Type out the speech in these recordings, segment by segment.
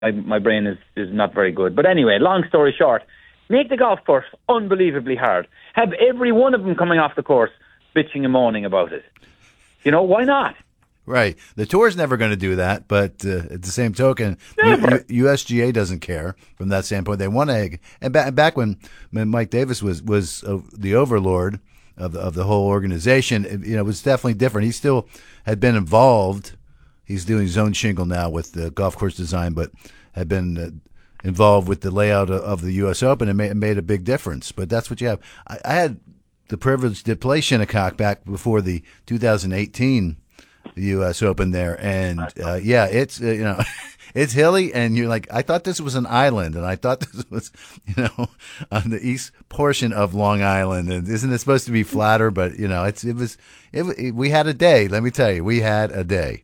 my brain is not very good. But anyway, long story short, make the golf course unbelievably hard. Have every one of them coming off the course bitching and moaning about it. Why not? Right. The tour's never going to do that, but at the same token, USGA doesn't care from that standpoint. They want to, and back when Mike Davis was the overlord of the whole organization, it was definitely different. He still had been involved. He's doing zone shingle now with the golf course design, but had been involved with the layout of the U.S. Open and made a big difference. But that's what you have. I had the privilege to play Shinnecock back before the 2018 U.S. Open there, and it's it's hilly, and you're like, I thought this was an island, and I thought this was on the east portion of Long Island, and isn't it supposed to be flatter? But we had a day. Let me tell you, we had a day.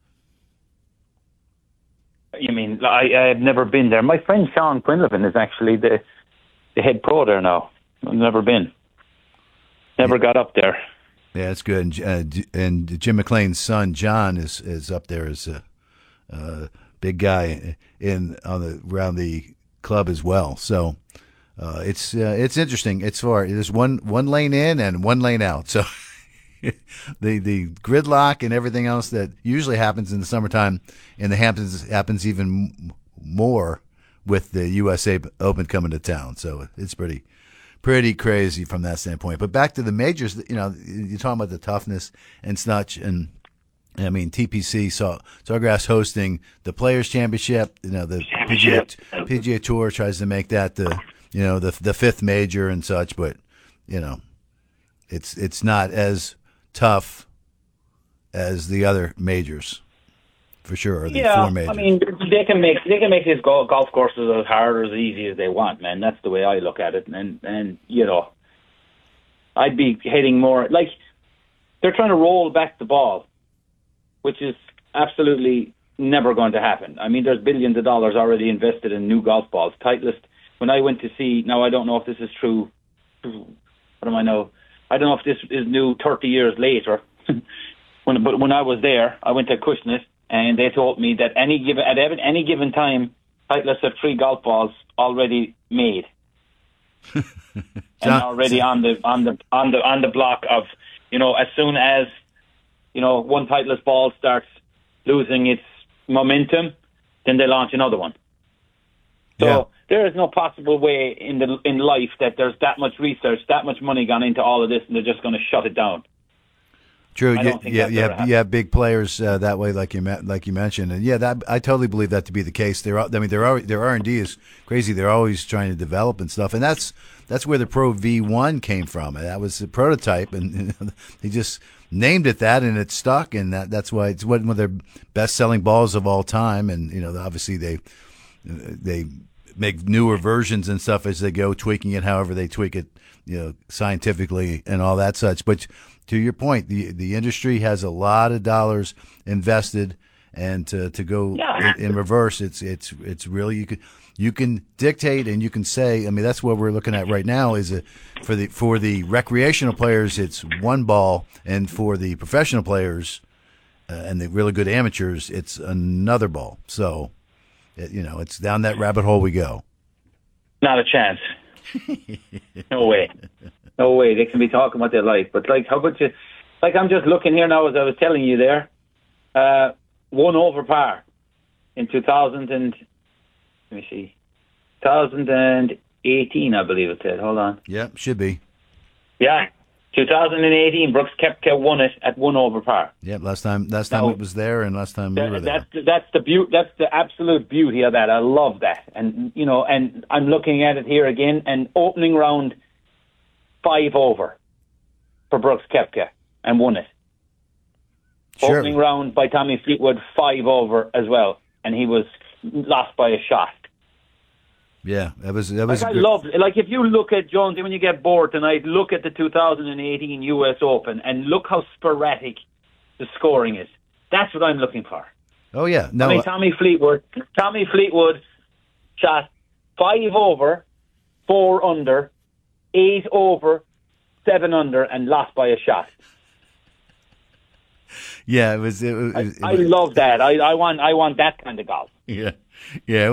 You mean I have never been there? My friend Sean Quinlivan is actually the head pro there now. I've never been, got up there. Yeah, it's good. And Jim McLean's son John is up there as a big guy around the club as well. So it's interesting. It's far. There's one lane in and one lane out. So the gridlock and everything else that usually happens in the summertime in the Hamptons happens even more with the USA Open coming to town. So it's pretty crazy from that standpoint. But back to the majors, you're talking about the toughness and such, and I mean TPC Sawgrass hosting the Players Championship. The PGA Tour tries to make that the fifth major and such, but it's not as tough as the other majors. For sure, the four majors. I mean, they can make these golf courses as hard or as easy as they want, man. That's the way I look at it. And I'd be hitting more like they're trying to roll back the ball, which is absolutely never going to happen. I mean, there's billions of dollars already invested in new golf balls. Titleist. When I went to see, now I don't know if this is true. What do I know? I don't know if this is new 30 years later. But when I was there, I went to Acushnet. And they told me that at any given time, Titleist have 3 golf balls already made, and already on the block of, as soon as one Titleist ball starts losing its momentum, then they launch another one. So there is no possible way in life that there's that much research, that much money gone into all of this, and they're just going to shut it down. True. Yeah. Big players that way, like you mentioned, and I totally believe that to be the case. Their R&D is crazy. They're always trying to develop and stuff, and that's where the Pro V1 came from. And that was the prototype, and they just named it that, and it stuck, and that's why it's one of their best-selling balls of all time. And obviously they make newer versions and stuff as they go, tweaking it however they tweak it, scientifically and all that such, but. To your point, the industry has a lot of dollars invested, and to go in reverse, it's really you can dictate and you can say. I mean, that's what we're looking at right now. Is for the recreational players, it's one ball, and for the professional players and the really good amateurs, it's another ball. So, it's down that rabbit hole we go. Not a chance. No way. No way. They can be talking what they like. But, how about you? I'm just looking here now, as I was telling you there. 1 over par in 2018, I believe it said. Hold on. Yeah, should be. Yeah. 2018, Brooks Koepka won it at 1 over par. Yeah, last time it was there, and last time we were there. That's the absolute beauty of that. I love that. And, and I'm looking at it here again, and opening round 5 over for Brooks Koepka and won it. Sure. Opening round by Tommy Fleetwood 5 over as well, and he was lost by a shot. Yeah, that was. I love if you look at Jonesy when you get bored tonight, look at the 2018 U.S. Open and look how sporadic the scoring is. That's what I'm looking for. Oh yeah, no. I mean, Tommy Fleetwood shot 5 over, 4 under, 8 over, 7 under, and lost by a shot. Yeah, it was. I love that. I want that kind of golf. Yeah, Yeah.